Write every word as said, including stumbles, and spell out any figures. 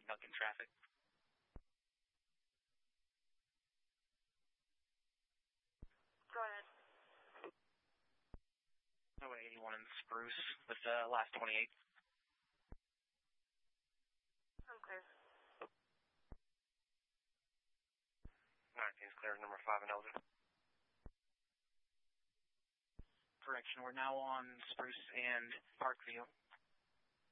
Duncan traffic. Go ahead. Highway eighty-one in Spruce with the uh, last twenty-eight. I'm clear. Alright, things clear, number five and Elgin. Correction, we're now on Spruce and Parkview.